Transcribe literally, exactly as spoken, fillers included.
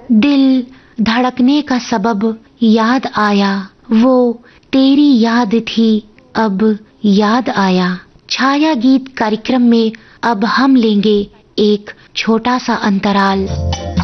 दिल धड़कने का सबब याद आया, वो तेरी याद थी अब याद आया। छाया गीत कार्यक्रम में अब हम लेंगे एक छोटा सा अंतराल।